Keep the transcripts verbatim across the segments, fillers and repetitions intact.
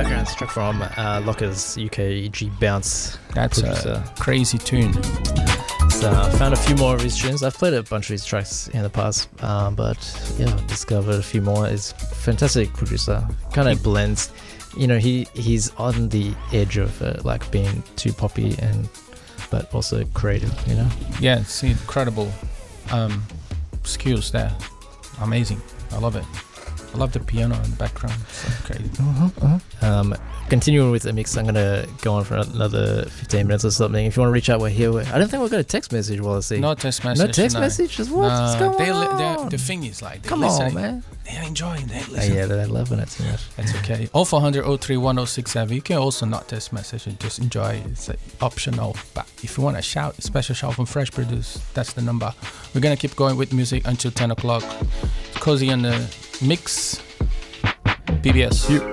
background track from uh, Locker's U K G Bounce. That's producer. a crazy tune. So I found a few more of his tunes. I've played a bunch of his tracks in the past, um, but yeah, discovered a few more. He's a fantastic producer. Kind of blends, you know, he he's on the edge of uh, like being too poppy and but also creative, you know. Yeah, it's incredible um, skills there. Amazing. I love it. I love the piano in the background. It's so crazy. Uh-huh, uh-huh. Um, continuing with the mix, I'm gonna go on for another fifteen minutes or something. If you want to reach out, we're here. We're, I don't think we've got a text message while I see. No text message. No text no. messages. What? No, What's going they, on? The thing is, like, they're come listening. on, man. They're enjoying. They're Uh, listening. yeah, they're loving it too much. That's okay. oh four hundred, oh three one, oh six seven. You can also not text message and just enjoy. It's like optional. But if you want to shout, a special shout from Fresh Produce, that's the number. We're gonna keep going with music until ten o'clock. It's Cozy on the mix. P B S. You.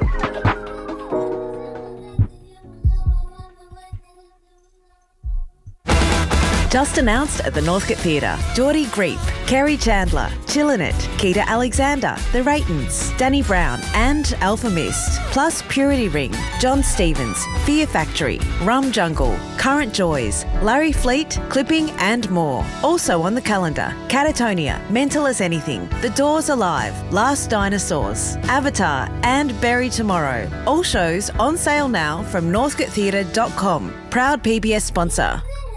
Just announced at the Northcote Theatre, Geordie Greep, Kerry Chandler, Chillinit, Keita Alexander, The Raytons, Danny Brown and Alpha Mist, plus Purity Ring, John Stevens, Fear Factory, Rum Jungle, Current Joys, Larry Fleet, Clipping and more. Also on the calendar, Catatonia, Mental as Anything, The Doors Alive, Last Dinosaurs, Avatar and Bury Tomorrow. All shows on sale now from northcote theatre dot com. Proud P B S sponsor.